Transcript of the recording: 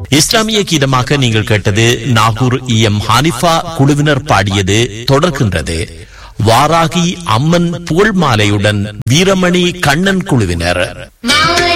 இஸ்லாமிய கீதமாக நீங்கள் கேட்டது நாகூர் எம் ஹானிஃபா குழுவினர் பாடியது. தொடர்கின்றது வாராகி அம்மன் புகழ் மாலையுடன் வீரமணி கண்ணன் குழுவினர்.